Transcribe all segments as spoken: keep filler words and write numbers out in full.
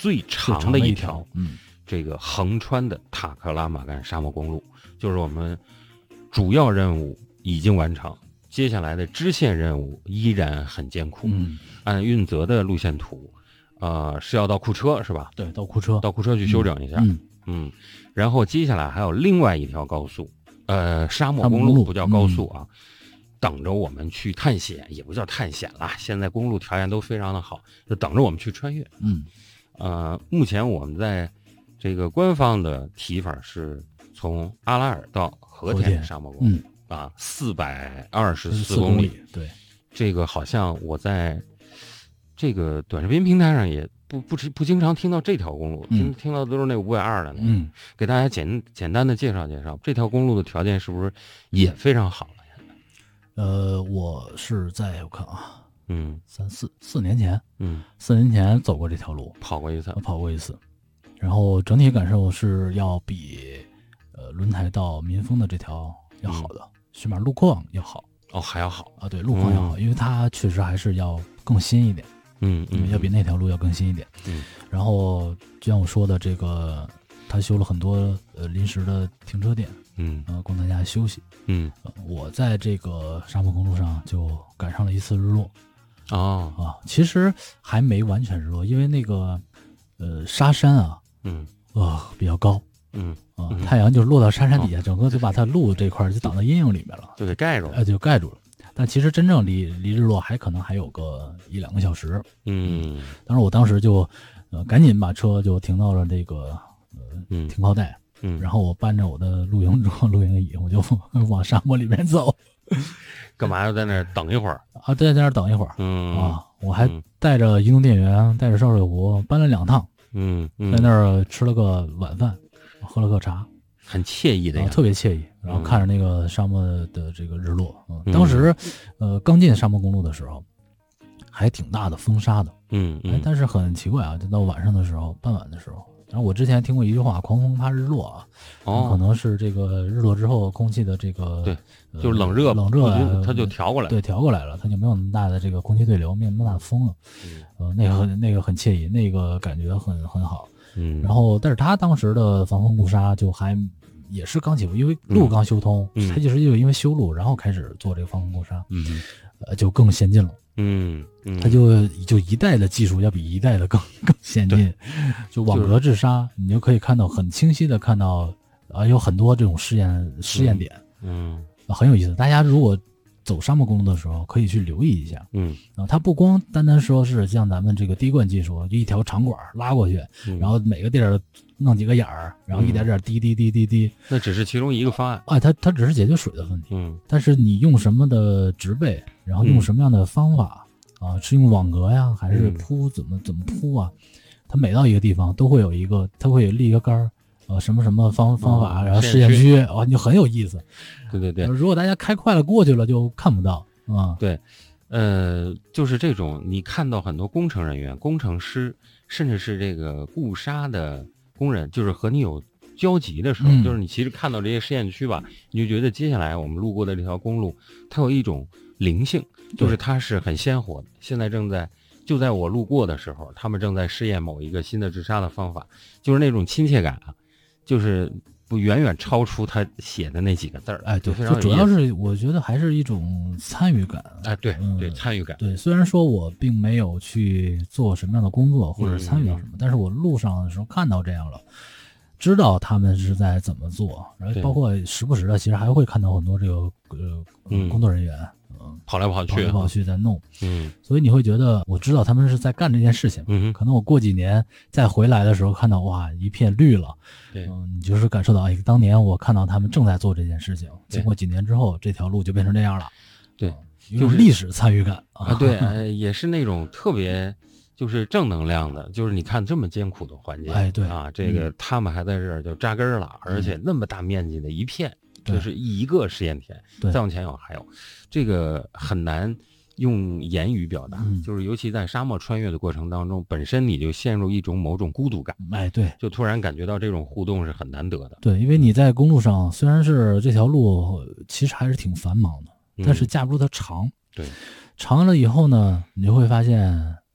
最长的一条， 嗯， 这个横穿的塔克拉玛干沙漠公路，就是我们主要任务已经完成，接下来的支线任务依然很艰苦。 嗯， 按运泽的路线图，呃，是要到库车是吧？ 对，到库车， 到库车去修整一下。 嗯 嗯, 嗯，然后接下来还有另外一条高速，呃，沙漠公沙漠公路路不叫高速啊。嗯，等着我们去探险，也不叫探险了。现在公路条件都非常的好，就等着我们去穿越。 嗯， 呃，目前我们在这个官方的提法是从阿拉尔到和田沙漠公路， 嗯、 啊，四百二十四公里。 对， 这个好像我在这个短视频平台上也不不不经常听到这条公路，听、 嗯、 听到的都是那五百二的。 嗯， 给大家简简单的介绍介绍这条公路的条件是不是也非常好？ 呃，我是在我看啊， 嗯， 三四四年前， 嗯， 四年前走过这条路， 跑过一次， 跑过一次，然后整体感受是要比呃轮台到民丰的这条要好的，起码路况要好。 哦，还要好啊，对，路况要好，嗯、因为它确实还是要更新一点， 嗯嗯， 要比那条路要更新一点。 嗯， 然后就像我说的，这个他修了很多呃临时的停车点。 嗯， 呃，供大家休息。 嗯、 呃，我在这个沙漠公路上就赶上了一次日落。 哦啊，其实还没完全日落，因为那个呃沙山啊， 嗯， 呃比较高， 嗯啊，嗯、太阳就落到沙山底下，哦、整个就把它路这块就挡到阴影里面了， 就给盖住了， 哎、呃，就盖住了。但其实真正离离日落还可能还有个一两个小时。 嗯， 当时我当时就呃赶紧把车就停到了这个呃停靠带。 嗯， 然后我搬着我的露营装、露营椅，我就往沙漠里面走。 干嘛要在那儿等一会儿啊？对，在那儿等一会儿。 嗯啊，我还带着移动电源，带着烧水壶，搬了两趟。 嗯，嗯在那儿吃了个晚饭，喝了个茶， 很惬意的呀、 啊，特别惬意。然后看着那个沙漠的这个日落，嗯，嗯当时呃刚进沙漠公路的时候，还挺大的风沙的。 嗯嗯， 哎，但是很奇怪啊，就到晚上的时候，傍晚的时候。然后我之前听过一句话，狂风怕日落啊， 哦， 可能是这个日落之后空气的这个对，就是冷热、 呃、冷热、啊， 它就调过来， 对，调过来了，它就没有那么大的这个空气对流，没有那么大的风了， 嗯、 呃，那个那个很惬意，那个感觉很很好， 嗯， 然后但是他当时的防风固沙就还也是刚起步，因为路刚修通， 嗯、 他就是就因为修路，然后开始做这个防风固沙， 嗯， 呃，就更先进了。 嗯，嗯它就就一代的技术要比一代的更更先进，就网格治沙，你就可以看到很清晰的看到啊，有很多这种试验试验点， 嗯， 啊，很有意思。大家如果走沙漠公路的时候，可以去留意一下， 嗯， 啊，它不光单单说是像咱们这个滴灌技术，就一条长管拉过去， 嗯、 然后每个地儿弄几个眼儿，然后一点点滴滴滴滴滴， 那只是其中一个方案啊，它它只是解决水的问题， 嗯， 但是你用什么的植被，然后用什么样的方法。嗯啊，是用网格呀，还是铺怎么、嗯、怎么铺啊？它每到一个地方都会有一个，它会立一个杆儿，呃，什么什么方方法，然后试验区，哦，你很有意思。 对对对， 如果大家开快了过去了，就看不到啊。 对，呃，就是这种，你看到很多工程人员、工程师，甚至是这个固沙的工人，就是和你有交集的时候， 嗯、 就是你其实看到这些试验区吧，你就觉得接下来我们路过的这条公路，它有一种灵性。就是它是很鲜活的，现在正在就在我路过的时候，他们正在试验某一个新的治沙的方法，就是那种亲切感啊，就是不远远超出他写的那几个字儿。 哎，对， 非常有意思。 主要是我觉得还是一种参与感。 哎，对、 嗯、 对，参与感。 对，虽然说我并没有去做什么样的工作或者参与到什么，嗯、但是我路上的时候看到这样了。知道他们是在怎么做，然后包括时不时的，其实还会看到很多这个呃、嗯、工作人员， 嗯，跑来跑去， 跑来跑去在弄， 嗯， 所以你会觉得我知道他们是在干这件事情， 嗯， 可能我过几年再回来的时候看到哇一片绿了， 对， 嗯，你就是感受到哎，当年我看到他们正在做这件事情，经过几年之后，这条路就变成这样了， 对， 嗯、就是历史参与感啊，对，呃，也是那种特别。就是正能量的，就是你看这么艰苦的环境， 哎，对啊，这个他们还在这儿就扎根了，嗯、而且那么大面积的一片，就是一个试验田，再往前有还有，这个很难用言语表达， 嗯、 就是尤其在沙漠穿越的过程当中，本身你就陷入一种某种孤独感， 哎，对， 就突然感觉到这种互动是很难得的， 对，因为你在公路上，虽然是这条路其实还是挺繁忙的， 嗯、 但是架不住它长， 对， 长了以后呢，你就会发现。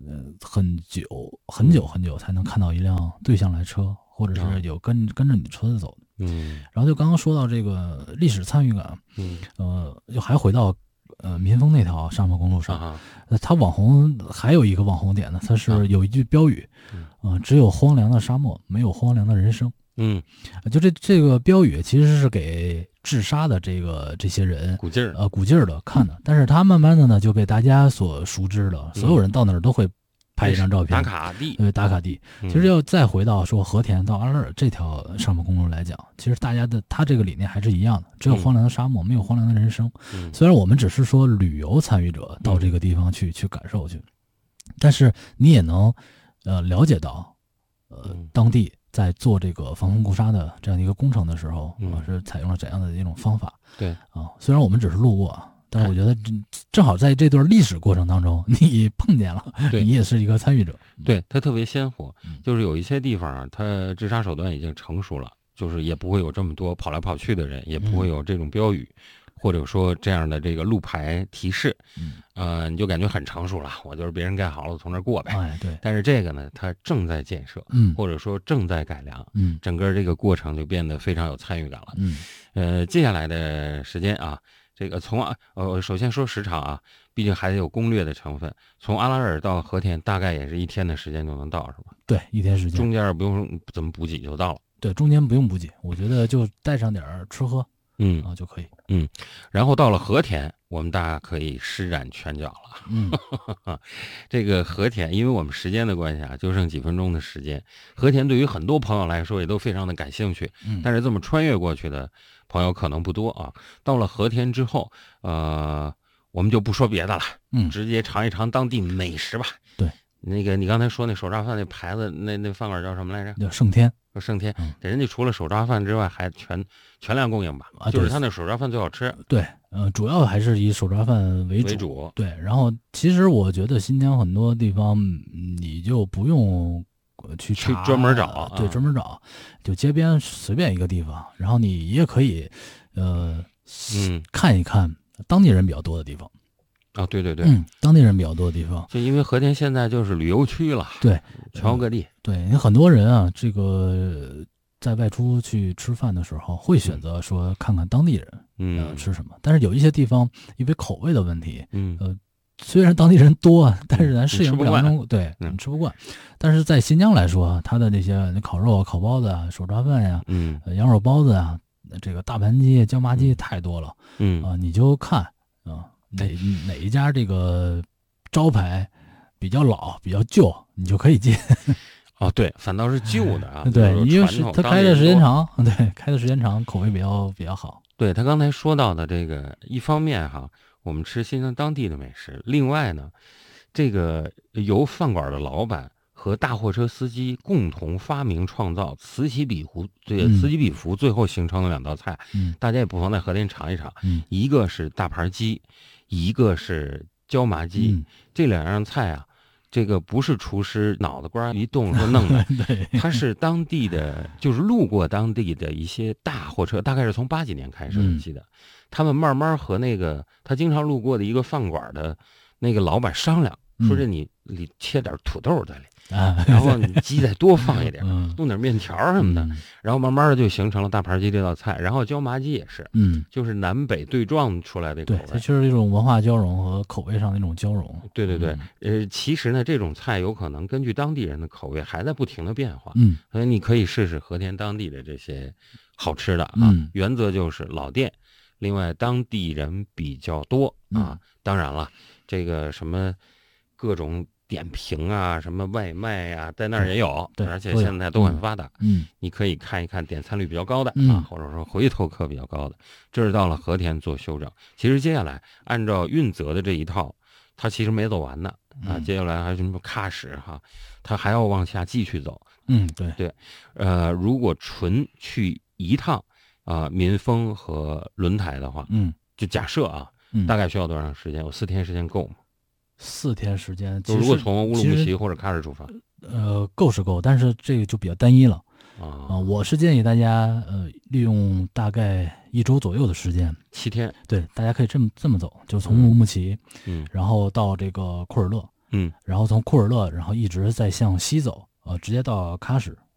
呃很久很久很久才能看到一辆对向来车，或者是有跟跟着你车子走的。 嗯， 然后就刚刚说到这个历史参与感， 嗯， 呃，就还回到呃民丰那条沙漠公路上， 啊， 呃，它网红还有一个网红点呢，它是有一句标语，啊、呃，只有荒凉的沙漠，没有荒凉的人生。 嗯， 就这这个标语其实是给治沙的这个这些人鼓劲儿， 呃鼓劲儿的看的，但是它慢慢的呢就被大家所熟知了，所有人到那儿都会拍一张照片， 打卡地， 对，打卡地。其实要再回到说和田到阿勒尔这条沙漠公路来讲，其实大家的他这个理念还是一样的，只有荒凉的沙漠，没有荒凉的人生。 嗯， 虽然我们只是说旅游参与者到这个地方去、嗯、去感受去，但是你也能呃了解到，呃，当地在做这个防风固沙的这样一个工程的时候， 嗯、 啊，是采用了怎样的一种方法？ 对啊，虽然我们只是路过，但是我觉得正好在这段历史过程当中，你碰见了，你也是一个参与者。 对，它特别鲜活，就是有一些地方啊，它治沙手段已经成熟了，就是也不会有这么多跑来跑去的人，也不会有这种标语。嗯，或者说这样的这个路牌提示， 嗯， 呃，你就感觉很成熟了，我就是别人盖好了，我从那儿过呗。 哎，对。 但是这个呢，它正在建设， 嗯， 或者说正在改良， 嗯， 整个这个过程就变得非常有参与感了。 嗯， 呃，接下来的时间啊，这个从啊，呃，首先说时长啊，毕竟还得有攻略的成分。从阿拉尔到和田大概也是一天的时间就能到，是吧？ 对，一天时间， 中间不用怎么补给就到了。 对，中间不用补给，我觉得就带上点吃喝。 嗯啊就可以， 嗯，然后到了和田，我们大家可以施展拳脚了。 嗯， 这个和田，因为我们时间的关系啊，就剩几分钟的时间。和田对于很多朋友来说也都非常的感兴趣， 嗯， 但是这么穿越过去的朋友可能不多啊。到了和田之后，呃，我们就不说别的了， 嗯， 直接尝一尝当地美食吧。 对， 那个你刚才说那手抓饭那牌子，那那饭馆叫什么来着？ 叫盛天。 盛天， 嗯， 人家除了手抓饭之外，还全全量供应吧？ 啊， 就是他那手抓饭最好吃。 对，呃，主要还是以手抓饭为主。 为主。 对，然后其实我觉得新疆很多地方，你就不用去去专门找， 对，专门找，就街边随便一个地方，然后你也可以，呃， 嗯， 看一看当地人比较多的地方。 啊、哦，对对对， 嗯，当地人比较多的地方， 就因为和田现在就是旅游区了， 对， 全国各地， 对，因为很多人啊，这个在外出去吃饭的时候，会选择说看看当地人， 嗯、 呃，吃什么。但是有一些地方因为口味的问题， 嗯， 呃，虽然当地人多，但是咱适应不了那种，对， 嗯， 你吃不惯。但是在新疆来说，它的那些烤肉啊、烤包子啊、手抓饭呀、 嗯、 呃、羊肉包子啊，这个大盘鸡、椒麻鸡太多了， 嗯啊、呃，你就看啊。呃哪哪一家这个招牌比较老、比较旧，你就可以进。 哦，对，反倒是旧的啊。 对，因为是它开的时间长， 嗯、 对，开的时间长，口味比较比较好。 对他刚才说到的这个，一方面哈，我们吃新疆当地的美食；另外呢，这个由饭馆的老板和大货车司机共同发明创造，此起彼伏，这个此起彼伏，最后形成了两道菜。 嗯， 大家也不妨在和田尝一尝。 嗯， 一个是大盘鸡。一个是椒麻鸡， 嗯、 这两样菜啊，这个不是厨师脑子瓜一动说弄的， 对， 它是当地的，就是路过当地的一些大货车，大概是从八几年开始，我记得，嗯、他们慢慢和那个他经常路过的一个饭馆的那个老板商量， 嗯、 说这你你切点土豆在里。 啊， 然后你鸡再多放一点， 嗯、 弄点面条什么的， 嗯、 然后慢慢的就形成了大盘鸡这道菜。然后椒麻鸡也是， 嗯， 就是南北对撞出来的口味。 对，它就是一种文化交融和口味上的一种交融。 对对对， 嗯、 呃，其实呢，这种菜有可能根据当地人的口味还在不停的变化。 嗯， 所以你可以试试和田当地的这些好吃的啊。 嗯、 原则就是老店，另外当地人比较多啊。 嗯、 当然了，这个什么各种。点评啊，什么外卖呀、啊，在那儿也有， 对， 而且现在都很发达。 嗯， 你可以看一看点餐率比较高的、 嗯、 啊，或者说回头客比较高的。这是到了和田做修整。其实接下来按照运泽的这一套，它其实没走完呢啊， 嗯、 接下来还有什么喀什哈，它还要往下继续走。 嗯，对对，呃，如果纯去一趟啊、呃，民丰和轮台的话， 嗯， 就假设啊， 嗯、 大概需要多长时间？有四天时间够吗？ 四天时间， 就如果从乌鲁木齐或者喀什出发， 呃，够是够，但是这个就比较单一了啊、 呃。我是建议大家呃，利用大概一周左右的时间， 七天， 对，大家可以这么这么走，就从乌鲁木齐， 嗯， 然后到这个库尔勒， 嗯， 然后从库尔勒，然后一直再向西走，呃，直接到喀什，